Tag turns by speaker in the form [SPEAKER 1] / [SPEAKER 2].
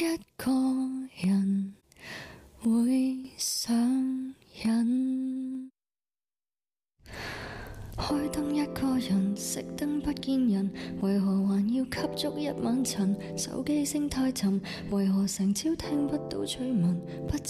[SPEAKER 1] 一個人會上癮。開燈一個人，熄燈不見人，為何還要吸足一晚塵？手機聲太沉，為何成朝聽不到趣聞？不